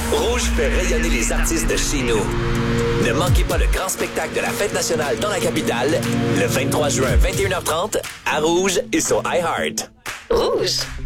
Rouge fait rayonner les artistes de chez nous. Ne manquez pas le grand spectacle de la Fête nationale dans la capitale, le 23 juin, 21h30, à Rouge et sur iHeart. Rouge.